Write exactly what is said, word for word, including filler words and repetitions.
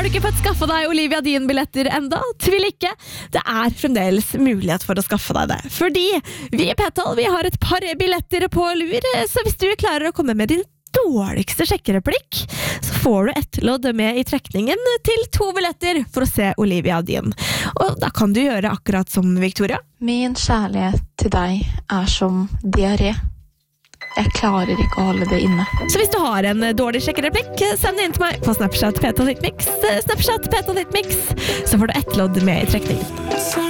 Har du ikke fått skaffe deg Olivia Dean-billetter enda? Tvil ikke. Det er fremdeles mulighet for å skaffe deg det. Fordi vi i Petal, vi har et par billetter på lur, så hvis du klarer å komme med din dårligste sjekkereplikk, så får du ett lodd med i trekningen til to billetter for å se Olivia Dean. Og da kan du gjøre akkurat som Victoria. Min kjærlighet til deg er som diaré. Jeg klarer ikke å holde det inne. Så hvis du har en dårlig sjekkereplikk, send det inn til meg på Snapchat Petal Hitmix. Snapchat Petal Hitmix, så får du ett lodd med i trekningen.